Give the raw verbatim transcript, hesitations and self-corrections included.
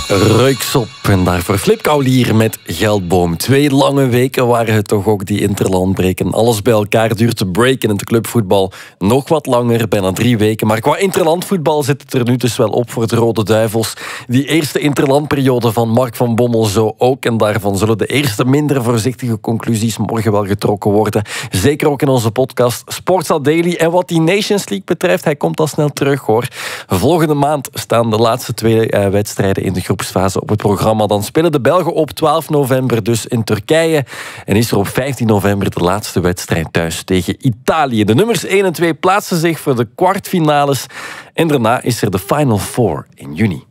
Ruiksop en daarvoor Flip Kaulier met Geldboom. Twee lange weken waren het toch ook, die interlandbreken. Alles bij elkaar duurt de break in het clubvoetbal nog wat langer, bijna drie weken. Maar qua interlandvoetbal zit het er nu dus wel op voor de Rode Duivels. Die eerste interlandperiode van Mark van Bommel zo ook. En daarvan zullen de eerste minder voorzichtige conclusies morgen wel getrokken worden. Zeker ook in onze podcast Sportza Daily. En wat die Nations League betreft, hij komt al snel terug hoor. Volgende maand staan de laatste twee uh, wedstrijden in de groepsfase op het programma. Dan spelen de Belgen op twaalf november dus in Turkije. En is er op vijftien november de laatste wedstrijd thuis tegen Italië. De nummers één en twee plaatsen zich voor de kwartfinales. En daarna is er de Final Four in juni.